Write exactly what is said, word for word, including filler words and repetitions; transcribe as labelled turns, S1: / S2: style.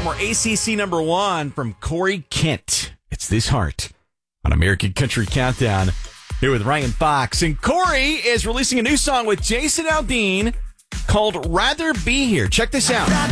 S1: former A C C number one from Corey Kent. It's This Heart on American Country Countdown here with Ryan Fox. And Corey is releasing a new song with Jason Aldean called Rather Be Here. Check this out.